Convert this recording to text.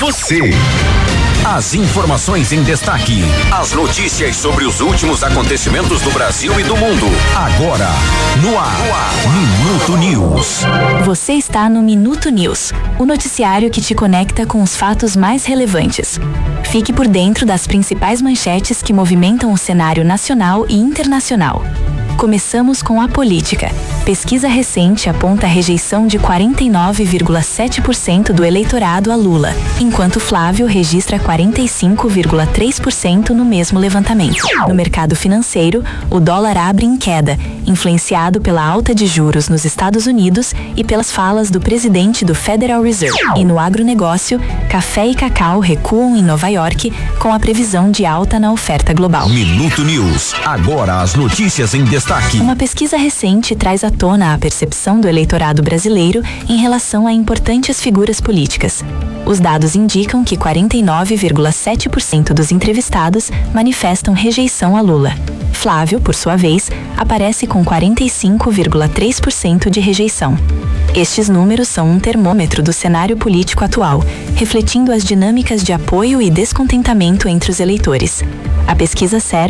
Você. As informações em destaque. As notícias sobre os últimos acontecimentos do Brasil e do mundo. Agora, no ar. Minuto News. Você está no Minuto News, o noticiário que te conecta com os fatos mais relevantes. Fique por dentro das principais manchetes que movimentam o cenário nacional e internacional. Começamos com a política. Pesquisa recente aponta a rejeição de 49,7% do eleitorado a Lula, enquanto Flávio registra 45,3% no mesmo levantamento. No mercado financeiro, o dólar abre em queda, influenciado pela alta de juros nos Estados Unidos e pelas falas do presidente do Federal Reserve. E no agronegócio, café e cacau recuam em Nova York, com a previsão de alta na oferta global. Minuto News. Agora as notícias em destaque. Uma pesquisa recente traz à tona a percepção do eleitorado brasileiro em relação a importantes figuras políticas. Os dados indicam que 49,7% dos entrevistados manifestam rejeição a Lula. Flávio, por sua vez, aparece com 45,3% de rejeição. Estes números são um termômetro do cenário político atual, refletindo as dinâmicas de apoio e descontentamento entre os eleitores. A pesquisa serve